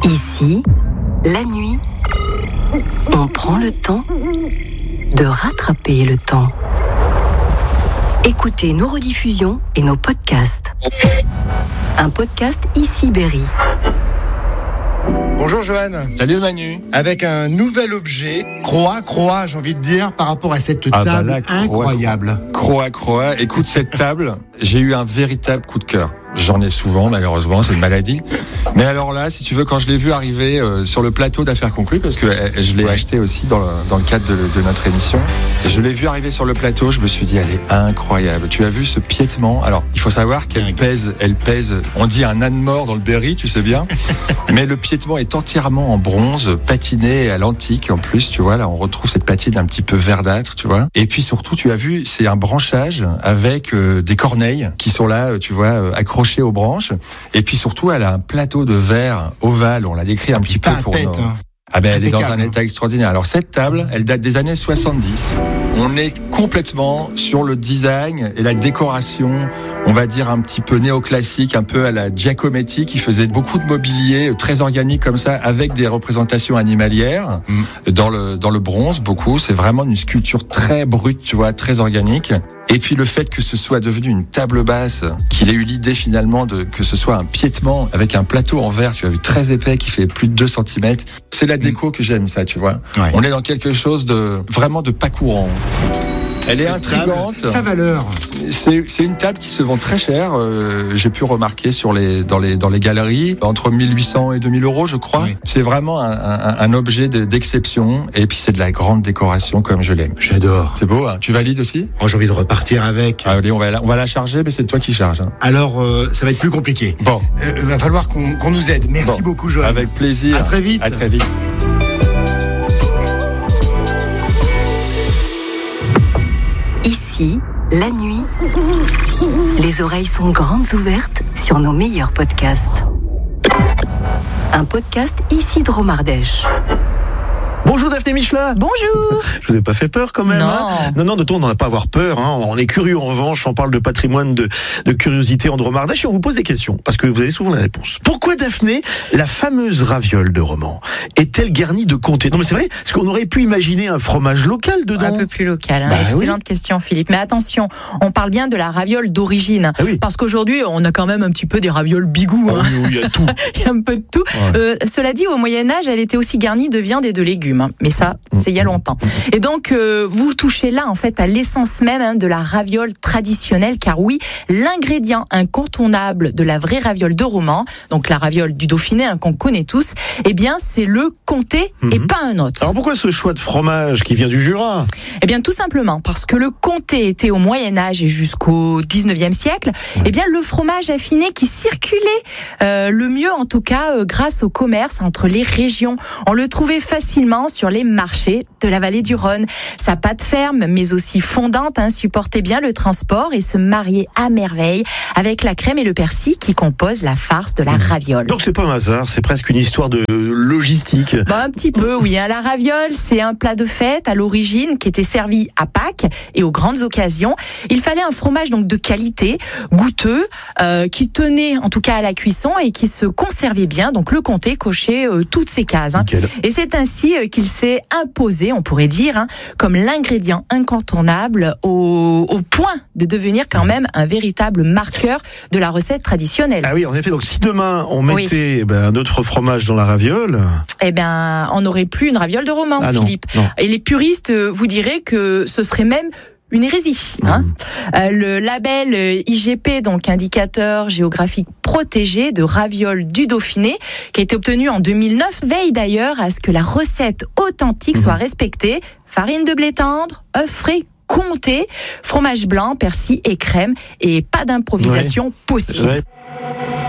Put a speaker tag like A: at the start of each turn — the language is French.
A: Ici, la nuit, on prend le temps de rattraper le temps. Écoutez nos rediffusions et nos podcasts. Un podcast Ici Berry.
B: Bonjour Johan.
C: Salut Manu.
B: Avec un nouvel objet, croix, j'ai envie de dire, par rapport à cette table incroyable.
C: Croix. Écoute, cette table, j'ai eu un véritable coup de cœur. J'en ai souvent, malheureusement, c'est une maladie. Mais alors là, si tu veux, quand je l'ai vu arriver sur le plateau d'Affaires conclues, parce que je l'ai acheté aussi dans le cadre de notre émission, je l'ai vu arriver sur le plateau, je me suis dit, elle est incroyable. Tu as vu ce piétement? Alors, il faut savoir qu'elle pèse, on dit un âne mort dans le Berry, tu sais bien. Mais le piétement est entièrement en bronze, patiné à l'antique en plus, tu vois. Là, on retrouve cette patine un petit peu verdâtre, tu vois. Et puis surtout, tu as vu, c'est un branchage avec des corneilles qui sont là, tu vois, accrochées aux branches. Et puis surtout, elle a un plateau de verre ovale. On l'a décrit un petit peu pour nous. Ah ben, elle est dans un état extraordinaire. Alors cette table, elle date des années 70. On est complètement sur le design et la décoration, on va dire un petit peu néoclassique, un peu à la Giacometti, qui faisait beaucoup de mobilier très organique comme ça, avec des représentations animalières dans le bronze, beaucoup. C'est vraiment une sculpture très brute, tu vois, très organique. Et puis le fait que ce soit devenu une table basse, qu'il ait eu l'idée finalement que ce soit un piétement avec un plateau en verre, tu as vu, très épais, qui fait plus de 2 cm. C'est la déco que j'aime, ça, tu vois. Ouais. On est dans quelque chose de vraiment de pas courant. Elle est intrigante.
B: Sa valeur.
C: C'est une table qui se vend très cher. J'ai pu remarquer dans les galeries, entre 1800 et 2000 euros, je crois. Oui. C'est vraiment un objet d'exception. Et puis c'est de la grande décoration comme je l'aime.
B: J'adore.
C: C'est beau, hein. Tu valides aussi?
B: Oh, j'ai envie de repartir avec.
C: Allez, on va la charger, mais c'est toi qui charges. Hein.
B: Alors, ça va être plus compliqué.
C: Bon.
B: Va falloir qu'on nous aide. Merci beaucoup, Joël.
C: Avec plaisir.
B: À très vite.
C: À très vite.
A: Ici, la nuit, les oreilles sont grandes ouvertes sur nos meilleurs podcasts. Un podcast Ici de Romardèche.
D: Bonjour Daphné Michelin.
A: Bonjour.
D: Je vous ai pas fait peur quand même.
A: Non.
D: Hein? Non, de tout, on n'en a pas à avoir peur. Hein. On est curieux en revanche. On parle de patrimoine, de curiosité en Dromardèche et on vous pose des questions parce que vous avez souvent la réponse. Pourquoi Daphné, la fameuse raviole de Romans, est-elle garnie de comté? Non mais c'est vrai, parce qu'on aurait pu imaginer un fromage local dedans.
E: Un peu plus local. Hein. Excellente question, Philippe. Mais attention, on parle bien de la raviole d'origine. Ah oui. Parce qu'aujourd'hui, on a quand même un petit peu des ravioles bigou. Hein.
D: Oui, il y a tout.
E: Il y a un peu de tout. Ouais. Cela dit, au Moyen-Âge, elle était aussi garnie de viande et de légumes. Mais ça, c'est il y a longtemps. Et donc, vous touchez là, en fait, à l'essence même de la raviole traditionnelle, car oui, l'ingrédient incontournable de la vraie raviole de Romans, donc la raviole du Dauphiné, qu'on connaît tous, eh bien, c'est le comté et pas un autre.
D: Alors pourquoi ce choix de fromage qui vient du Jura?
E: Eh bien, tout simplement parce que le comté était au Moyen-Âge et jusqu'au 19e siècle, eh bien, le fromage affiné qui circulait le mieux, en tout cas, grâce au commerce entre les régions. On le trouvait facilement sur les marchés de la vallée du Rhône. Sa pâte ferme, mais aussi fondante, supportait bien le transport et se mariait à merveille avec la crème et le persil qui composent la farce de la raviole.
D: Donc c'est pas un hasard, c'est presque une histoire de logistique.
E: Un petit peu, oui. La raviole, c'est un plat de fête à l'origine qui était servi à Pâques et aux grandes occasions. Il fallait un fromage donc de qualité, goûteux, qui tenait en tout cas à la cuisson et qui se conservait bien. Donc le comté cochait toutes ces cases. Et c'est ainsi qu'il s'est imposé, on pourrait dire, comme l'ingrédient incontournable au point de devenir quand même un véritable marqueur de la recette traditionnelle.
D: Ah oui, en effet. Donc si demain on mettait un autre fromage dans la raviole,
E: on n'aurait plus une raviole de Romans, Philippe. Non. Et les puristes vous diraient que ce serait même une hérésie. Le label IGP, donc indicateur géographique protégé de raviole du Dauphiné, qui a été obtenu en 2009, veille d'ailleurs à ce que la recette authentique soit respectée. Farine de blé tendre, œufs frais, comté, fromage blanc, persil et crème, et pas d'improvisation possible.